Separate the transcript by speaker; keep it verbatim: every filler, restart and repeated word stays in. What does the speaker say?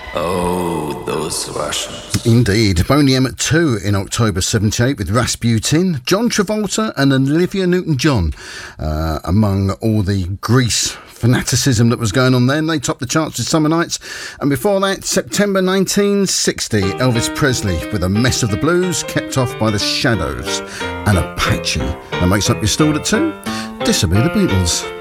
Speaker 1: Oh, those Russians.
Speaker 2: Indeed. Boney M at two in October seventy-eight with Rasputin, John Travolta and Olivia Newton-John. Uh, among all the Grease fanaticism that was going on then, they topped the charts with Summer Nights. And before that, September nineteen sixty, Elvis Presley with A Mess of the Blues, kept off by the Shadows and Apache. That makes up your stall at two. This'll be the Beatles.